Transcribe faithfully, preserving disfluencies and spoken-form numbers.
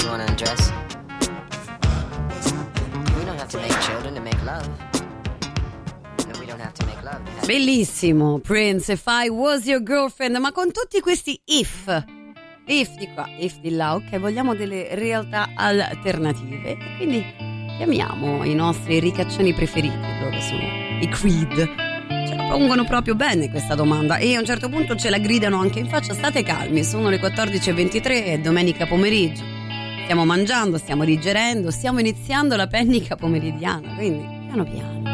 You wanna undress? We don't have to make children to make love. No, we don't have to make love. Have Bellissimo, Prince, If I Was Your Girlfriend, ma con tutti questi if. If di qua, if di là, ok, vogliamo delle realtà alternative. E quindi chiamiamo i nostri ricaccioni preferiti, loro sono i Creed. Ce la pongono proprio bene questa domanda e a un certo punto ce la gridano anche in faccia. State calmi, sono le quattordici e ventitré, è domenica pomeriggio. Stiamo mangiando, stiamo digerendo, stiamo iniziando la pennica pomeridiana, quindi piano piano.